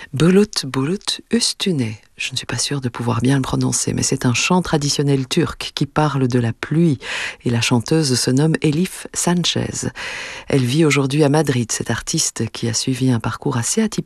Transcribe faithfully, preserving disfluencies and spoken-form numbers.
Bulut Bulut Üstüne. Je ne suis pas sûre de pouvoir bien le prononcer, mais c'est un chant traditionnel turc qui parle de la pluie. Et la chanteuse se nomme Elif Sanchez. Elle vit aujourd'hui à Madrid, cette artiste qui a suivi un parcours assez atypique